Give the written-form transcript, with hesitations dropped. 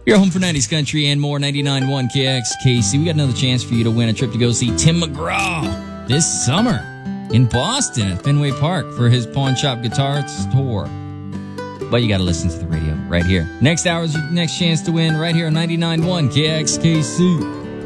Your home for 90s country and more, 99.1 KXKC. We got another chance for you to win a trip to go see Tim McGraw this summer in Boston at Fenway Park for his Pawn Shop Guitars tour. But you got to listen to the radio right here. Next hour is your next chance to win right here on 99.1 KXKC.